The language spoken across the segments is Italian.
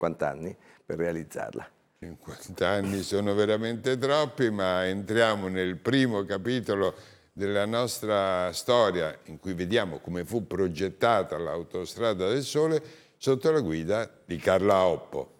50 anni per realizzarla. 50 anni sono veramente troppi, ma entriamo nel primo capitolo della nostra storia in cui vediamo come fu progettata l'Autostrada del Sole sotto la guida di Carla Oppo.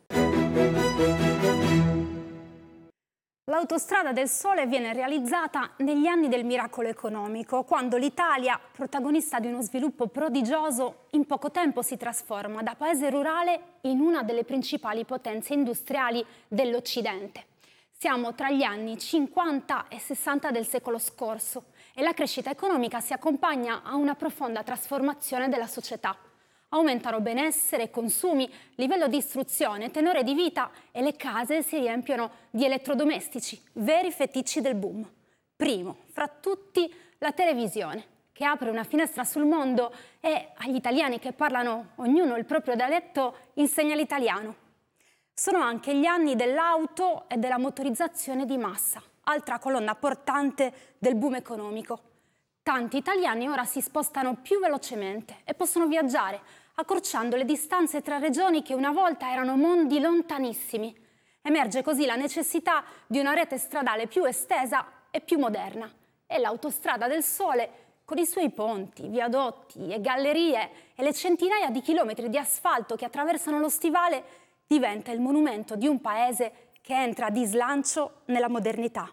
L'Autostrada del Sole viene realizzata negli anni del miracolo economico, quando l'Italia, protagonista di uno sviluppo prodigioso, in poco tempo si trasforma da paese rurale in una delle principali potenze industriali dell'Occidente. Siamo tra gli anni 50 e 60 del secolo scorso e la crescita economica si accompagna a una profonda trasformazione della società. Aumentano benessere, consumi, livello di istruzione, tenore di vita e le case si riempiono di elettrodomestici, veri feticci del boom. Primo, fra tutti, la televisione, che apre una finestra sul mondo e agli italiani che parlano ognuno il proprio dialetto insegna l'italiano. Sono anche gli anni dell'auto e della motorizzazione di massa, altra colonna portante del boom economico. Tanti italiani ora si spostano più velocemente e possono viaggiare, accorciando le distanze tra regioni che una volta erano mondi lontanissimi. Emerge così la necessità di una rete stradale più estesa e più moderna. E l'Autostrada del Sole, con i suoi ponti, viadotti e gallerie e le centinaia di chilometri di asfalto che attraversano lo stivale, diventa il monumento di un paese che entra di slancio nella modernità.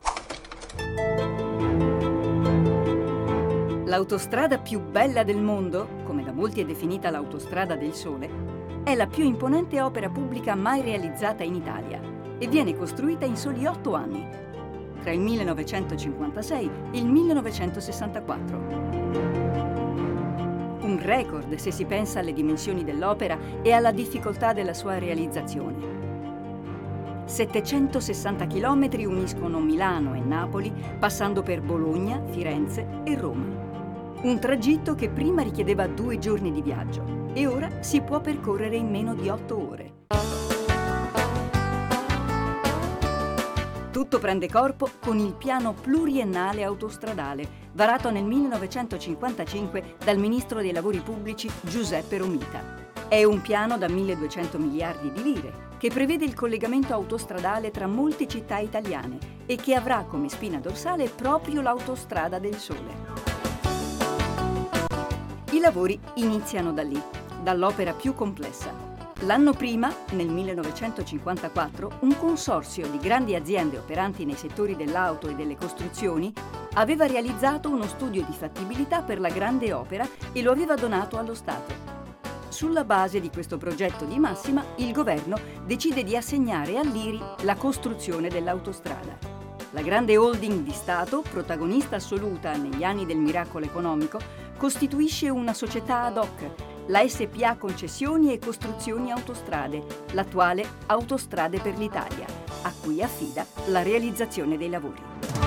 L'autostrada più bella del mondo, come da molti è definita l'Autostrada del Sole, è la più imponente opera pubblica mai realizzata in Italia e viene costruita in soli 8 anni, tra il 1956 e il 1964. Un record se si pensa alle dimensioni dell'opera e alla difficoltà della sua realizzazione. 760 chilometri uniscono Milano e Napoli, passando per Bologna, Firenze e Roma. Un tragitto che prima richiedeva 2 giorni di viaggio e ora si può percorrere in meno di 8 ore. Tutto prende corpo con il piano pluriennale autostradale, varato nel 1955 dal ministro dei lavori pubblici Giuseppe Romita. È un piano da 1.200 miliardi di lire che prevede il collegamento autostradale tra molte città italiane e che avrà come spina dorsale proprio l'Autostrada del Sole. I lavori iniziano da lì, dall'opera più complessa. L'anno prima, nel 1954, un consorzio di grandi aziende operanti nei settori dell'auto e delle costruzioni aveva realizzato uno studio di fattibilità per la grande opera e lo aveva donato allo Stato. Sulla base di questo progetto di massima, il governo decide di assegnare all'IRI la costruzione dell'autostrada. La grande holding di Stato, protagonista assoluta negli anni del miracolo economico, costituisce una società ad hoc, la SPA Concessioni e Costruzioni Autostrade, l'attuale Autostrade per l'Italia, a cui affida la realizzazione dei lavori.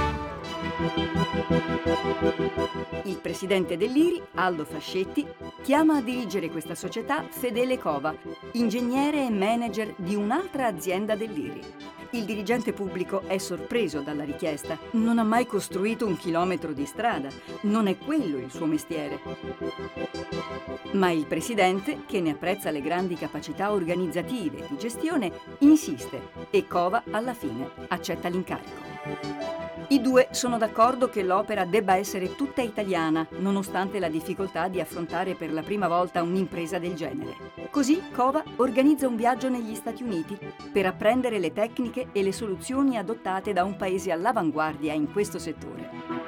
Il presidente dell'IRI, Aldo Fascetti, chiama a dirigere questa società Fedele Cova, ingegnere e manager di un'altra azienda dell'IRI. Il dirigente pubblico è sorpreso dalla richiesta. Non ha mai costruito 1 chilometro di strada, non è quello il suo mestiere. Ma il presidente, che ne apprezza le grandi capacità organizzative e di gestione, insiste e Cova alla fine accetta l'incarico. I due sono d'accordo che l'opera debba essere tutta italiana, nonostante la difficoltà di affrontare per la prima volta un'impresa del genere. Così Cova organizza un viaggio negli Stati Uniti per apprendere le tecniche e le soluzioni adottate da un paese all'avanguardia in questo settore.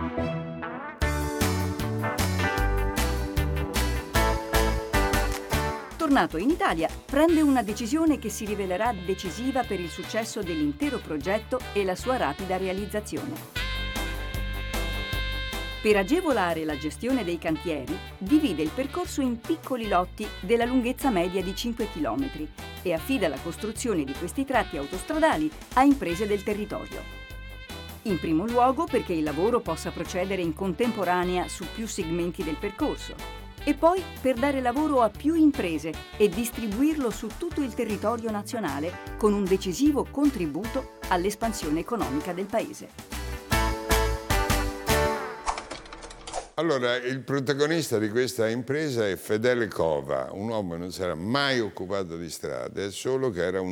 Tornato in Italia, prende una decisione che si rivelerà decisiva per il successo dell'intero progetto e la sua rapida realizzazione. Per agevolare la gestione dei cantieri, divide il percorso in piccoli lotti della lunghezza media di 5 km e affida la costruzione di questi tratti autostradali a imprese del territorio. In primo luogo perché il lavoro possa procedere in contemporanea su più segmenti del percorso, e poi per dare lavoro a più imprese e distribuirlo su tutto il territorio nazionale con un decisivo contributo all'espansione economica del paese. Allora, il protagonista di questa impresa è Fedele Cova, un uomo che non si era mai occupato di strade, solo che era un